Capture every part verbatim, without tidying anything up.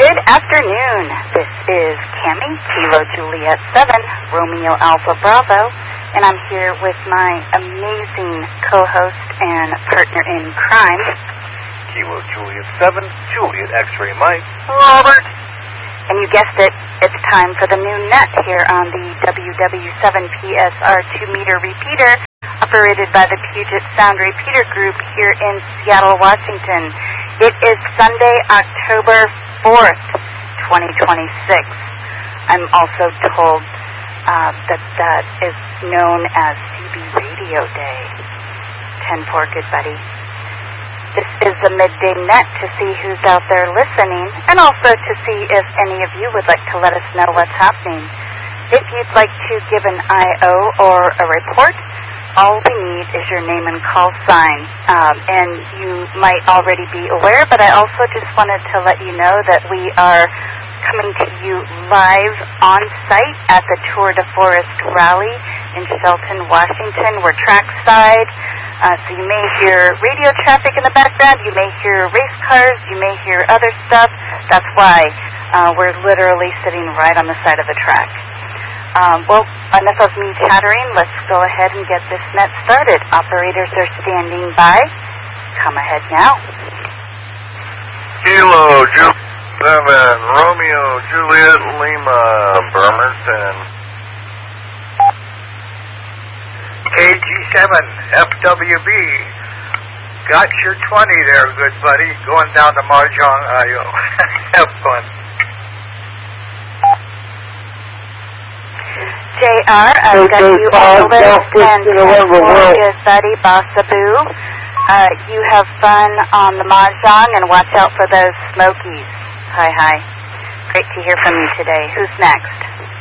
Good afternoon. This is Cami, Kilo Juliet seven, Romeo Alpha Bravo, and I'm here with my amazing co-host and partner in crime, Kilo Juliet seven, Juliet X-Ray Mike, Robert. And you guessed it, it's time for the new net here on the W W seven P S R two meter repeater, operated by the Puget Sound Repeater Group here in Seattle, Washington. It is Sunday, October fourth, twenty twenty-six. I'm also told uh, that that is known as C B Radio Day. ten four, good buddy. This is the midday net to see who's out there listening, and also to see if any of you would like to let us know what's happening. If you'd like to give an I O or a report, all we need is your name and call sign. Um, and you might already be aware, but I also just wanted to let you know that we are coming to you live on site at the Tour de Forest Rally in Shelton, Washington. We're trackside, uh, so you may hear radio traffic in the background, you may hear race cars, you may hear other stuff. That's why uh, we're literally sitting right on the side of the track. Um, well, enough of me chattering. Let's go ahead and get this net started. Operators are standing by. Come ahead now. Kilo Juliet seven, Romeo Juliet Lima, Bremerton. K G seven, F W B. Got your twenty there, good buddy. Going down to Mahjong I O. Have fun. J R, I've got you on the list, and good buddy, Bossaboo. Uh, you have fun on the Mahjong, and watch out for those Smokies. Hi, hi. Great to hear from you today. Who's next?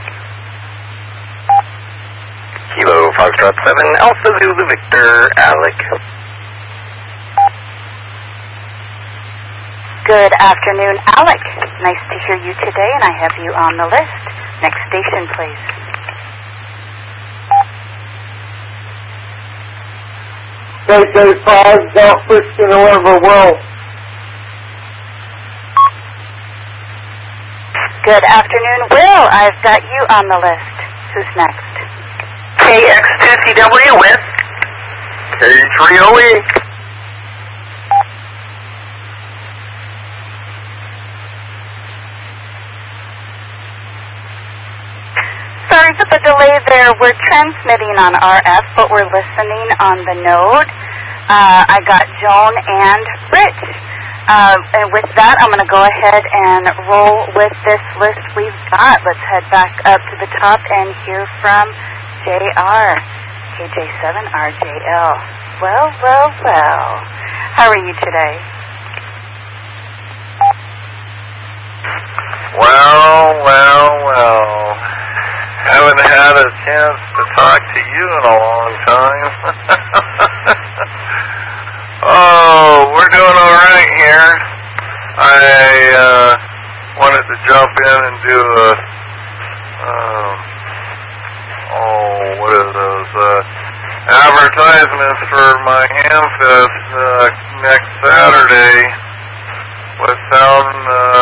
Kilo Foxtrot seven, Alpha Zulu Victor, Alec. Good afternoon, Alec. Nice to hear you today, and I have you on the list. Next station, please. K J five, South Christian River, Will. Good afternoon, Will. I've got you on the list. Who's next? K X two C W with K three O E. Sorry for the delay there. We're transmitting on R F, but we're listening on the node. Uh, I got Joan and Rich. Uh, and with that, I'm going to go ahead and roll with this list we've got. Let's head back up to the top and hear from J R. K J seven R J L. Well, well, well. How are you today? Well, well, well. Haven't had a chance to talk to you in a long time. Oh, we're doing all right here. I uh, wanted to jump in and do a, um, oh, what are those, uh, advertisements for my Hamfest uh, next Saturday with Sound uh,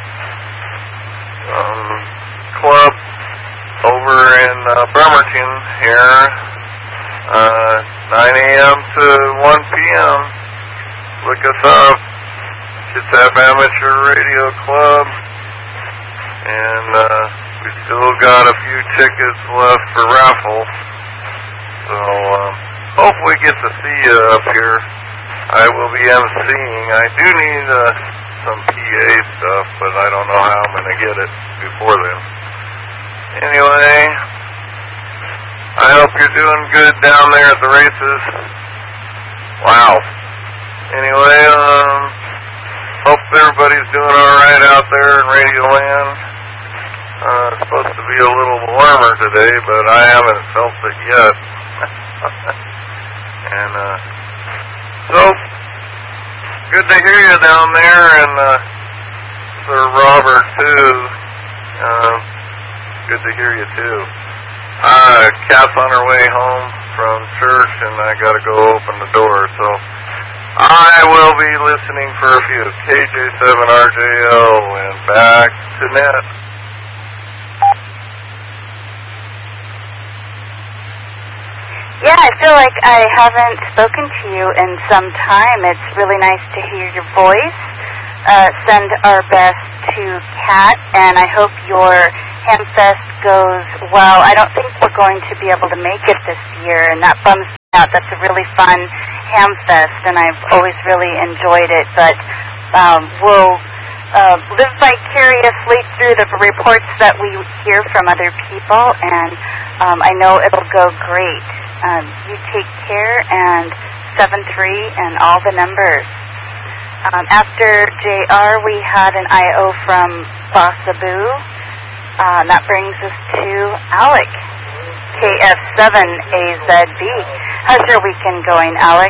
um, Club over in uh, Bremerton here, uh, nine a.m. to one p.m. Look us up. Kitsap Amateur Radio Club. And uh, we still got a few tickets left for raffle. So um, hopefully get to see you up here. I will be emceeing. I do need uh, some P A stuff, but I don't know how I'm going to get it before then. Anyway, I hope you're doing good down there at the races. Wow. Anyway, um, hope everybody's doing alright out there in Radio Land. Uh, it's supposed to be a little warmer today, but I haven't felt it yet. and, uh, so, good to hear you down there, and, uh, Sir Robert, too. Uh, good to hear you, too. Uh, Kat's on her way home from church, and I gotta go open the door, so I will be listening for a few. K J seven R J L and back to net. Yeah, I feel like I haven't spoken to you in some time. It's really nice to hear your voice. Uh, send our best to Kat, and I hope your Hamfest goes well. I don't think we're going to be able to make it this year, and that bums me out. That's a really fun Hamfest, and I've always really enjoyed it, but um, we'll uh, live vicariously through the reports that we hear from other people, and um, I know it'll go great. Um, you take care, and seven three and all the numbers. Um, after J R, we had an I O from Bossaboo. Uh, and that brings us to Alec, K F seven A Z B. How's your weekend going, Alec?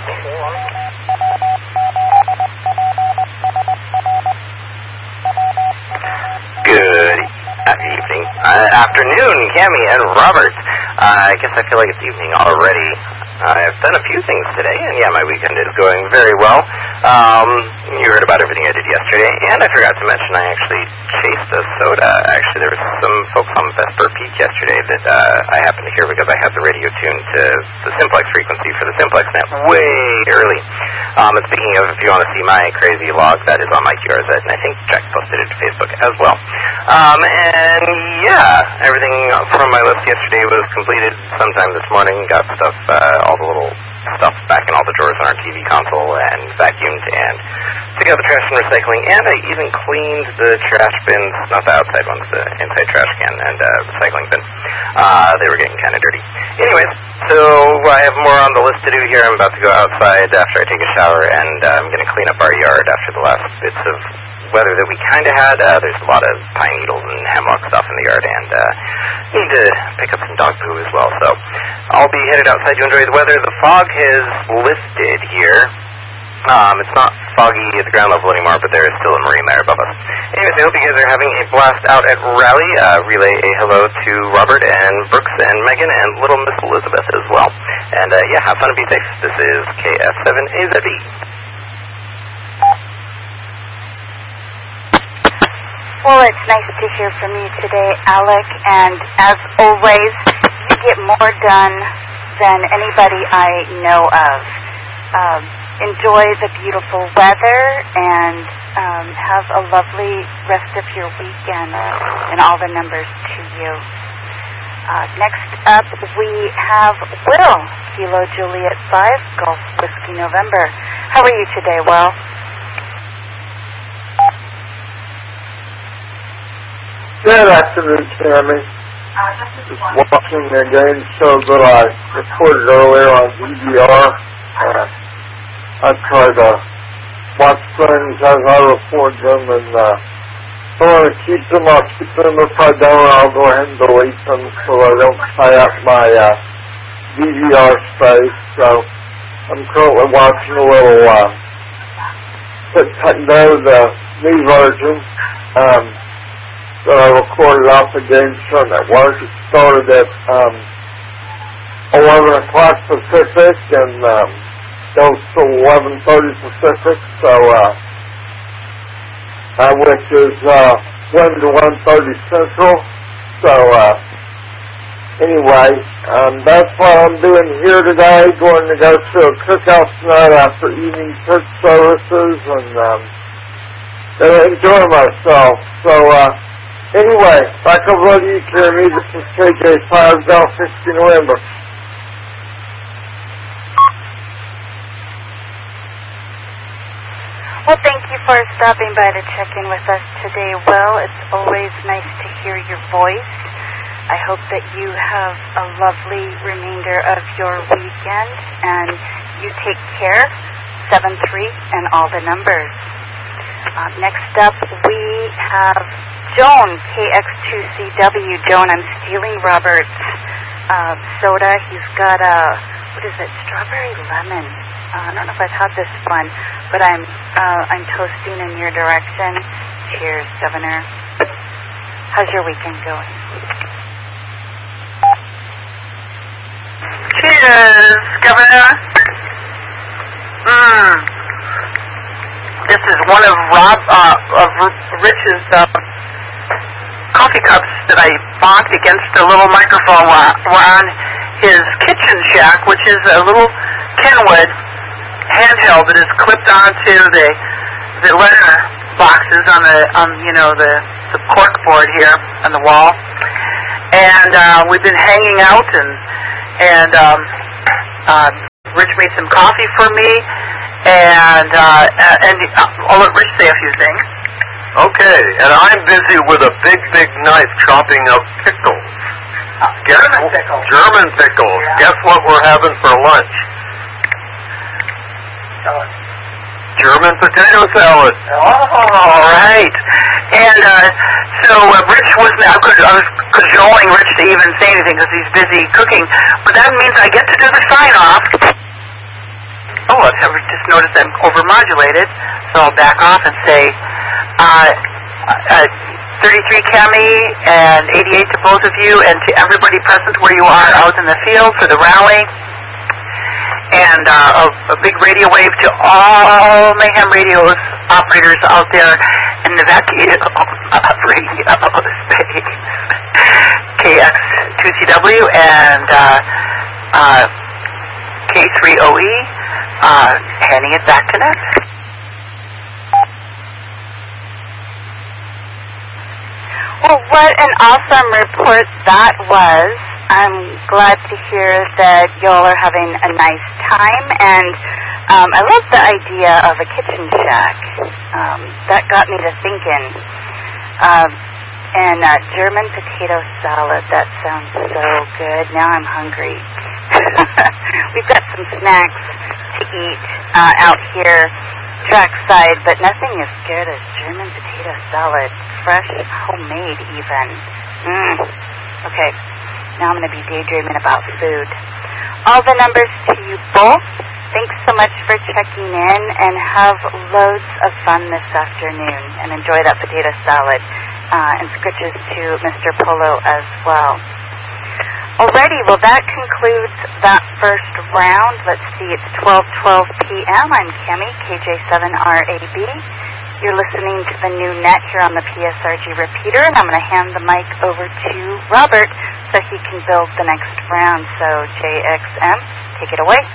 Good evening. Uh, afternoon, Cammy and Robert. Uh, I guess I feel like it's evening already. I've done a few things today, and yeah, my weekend is going very well. Um, you heard about everything I did yesterday, and I forgot to mention I actually chased a soda. Actually, there were some folks on Vesper Peak yesterday that uh, I happened to hear because I had the radio tuned to the simplex frequency for the simplex net way early. Um, and speaking of, if you want to see my crazy log, that is on my Q R Z, and I think Jack posted it to Facebook as well. Um, and yeah, everything from my list yesterday was completed sometime this morning. Got stuff, uh, all the little stuff back in all the drawers on our T V console and vacuumed and took out the trash and recycling, and I even cleaned the trash bins, not the outside ones, the inside trash can and uh, recycling bin. Uh, they were getting kind of dirty. Anyways, so I have more on the list to do here. I'm about to go outside after I take a shower, and uh, I'm going to clean up our yard after the last bits of weather that we kind of had. Uh, there's a lot of pine needles and hemlock stuff in the yard, and uh, need to pick up some dog poo as well. So I'll be headed outside to enjoy the weather. The fog has lifted here. Um, it's not foggy at the ground level anymore, but there is still a marine layer above us. Anyways, I hope you guys are having a blast out at Rally. Uh, relay a hello to Robert and Brooks and Megan and little Miss Elizabeth as well. And uh, yeah, have fun and be safe. This is K F seven A Z B. Well, it's nice to hear from you today, Alec, and as always, you get more done than anybody I know of. Um, enjoy the beautiful weather, and um, have a lovely rest of your weekend, and all the numbers to you. Uh, next up, we have Will, Kilo Juliet five, Golf Whiskey November. How are you today, Will? Good afternoon, Tammy. Just watching the game show that I recorded earlier on D V R. Uh, I try to watch things as I record them, and uh, if I want to keep them, I'll keep them. If I don't, I'll go ahead and delete them so I don't tie up my uh, D V R space. So I'm currently watching a little uh, Quick Cut Dough, the new version. Um, that I recorded off the Game Show Network. It started at um, eleven o'clock Pacific and um, goes till eleven thirty Pacific, so uh, uh, which is uh, one to one thirty Central. So uh, anyway, um, that's what I'm doing here today. Going to go to a cookout tonight after evening church services and um, enjoy myself. So. Uh, Anyway, back over to you, Jeremy. This is K J five, Golf Whiskey November. Well, thank you for stopping by to check in with us today, Will. It's always nice to hear your voice. I hope that you have a lovely remainder of your weekend, and you take care, seven three, and all the numbers. Uh, next up, we have Joan, K X two C W. Joan, I'm stealing Robert's uh, soda. He's got a, what is it, strawberry lemon. Uh, I don't know if I've had this one, but I'm uh, I'm toasting in your direction. Cheers, Governor. How's your weekend going? Cheers, Governor. Mmm. this is one of Rob uh, of Rich's uh, coffee cups that I bought against a little microphone while we're on his kitchen shack, which is a little Kenwood handheld that is clipped onto the the letter boxes on the on you know the the cork board here on the wall, and uh, we've been hanging out and and um, uh, Rich made some coffee for me, and uh, and I'll let Rich say a few things. Okay, and I'm busy with a big, big knife chopping up pickles. Uh, German pickles. German pickles. Yeah. Guess what we're having for lunch? Salad. German potato salad. Oh, all right. And uh, so uh, Rich wasn't, I was, I was cajoling Rich to even say anything because he's busy cooking, but that means I get to do the sign-off. Oh, I just noticed I'm overmodulated, so I'll back off and say, uh, uh, thirty-three Cami and eighty-eight to both of you, and to everybody present where you are out in the field for the rally. And uh, a, a big radio wave to all Mayhem Radio's operators out there in the vacuum of radio space. K X two C W and uh, uh, K three O E, uh, handing it back to Ned. Well, what an awesome report that was. I'm glad to hear that y'all are having a nice time, and um, I love the idea of a kitchen shack. Um, that got me to thinking. Um, and uh, German potato salad, that sounds so good. Now I'm hungry. We've got some snacks to eat uh, out here trackside, but nothing as good as German potato salad. Fresh, homemade even. Mmm. Okay. Now I'm going to be daydreaming about food. All the numbers to you both. Thanks so much for checking in, and have loads of fun this afternoon, and enjoy that potato salad. Uh, and scritches to Mister Polo as well. Alrighty, well that concludes that first round. Let's see, it's twelve twelve p.m. I'm Cami, K J seven R A B. You're listening to the new net here on the P S R G repeater, and I'm going to hand the mic over to Robert so he can build the next round. So, J X M, take it away.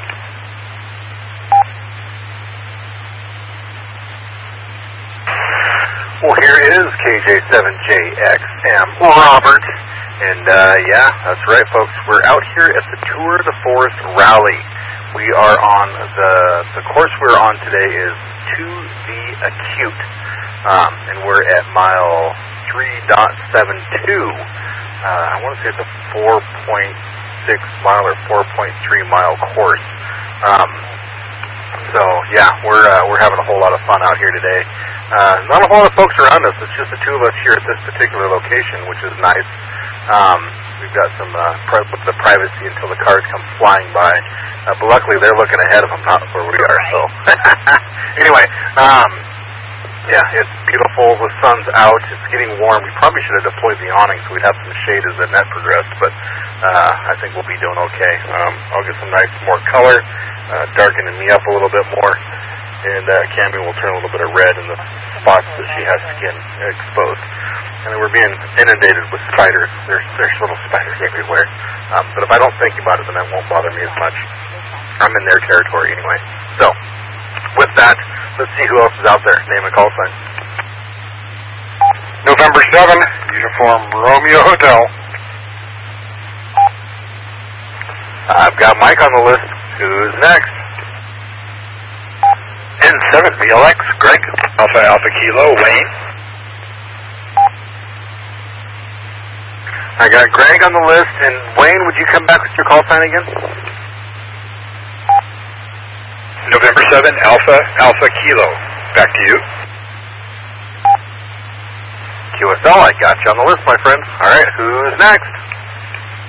Well, here is K J seven J X M, Robert. And, uh, yeah, that's right, folks. We're out here at the Tour de Force Rally. We are on the, the course we're on today is to the Acute, um, and we're at mile three point seven two. Uh, I want to say it's a four point six mile or four point three mile course. Um, so, yeah, we're uh, we're having a whole lot of fun out here today. Uh, not a whole lot of folks around us. It's just the two of us here at this particular location, which is nice. Um, we've got some uh, pri- the privacy until the cars come flying by. Uh, but luckily, they're looking ahead of them, not where we are. So, anyway, um, yeah, it's beautiful. The sun's out. It's getting warm. We probably should have deployed the awning so we'd have some shade as the net progressed. But uh, I think we'll be doing okay. Um, I'll get some nice more color, uh, darkening me up a little bit more. And uh, Cami will turn a little bit of red in the spots that she has skin exposed. I mean, we're being inundated with spiders. There's there's little spiders everywhere. Um, but if I don't think about it, then that won't bother me as much. I'm in their territory anyway. So, with that, let's see who else is out there. Name and call sign. November seventh, Uniform Romeo Hotel. I've got Mike on the list. Who's next? N seven, B L X, Greg. Alpha Alpha Kilo, Wayne. I got Greg on the list, and Wayne, would you come back with your call sign again? November seventh, Alpha Alpha Kilo. Back to you. Q S L, I got you on the list, my friend. All right, who's next?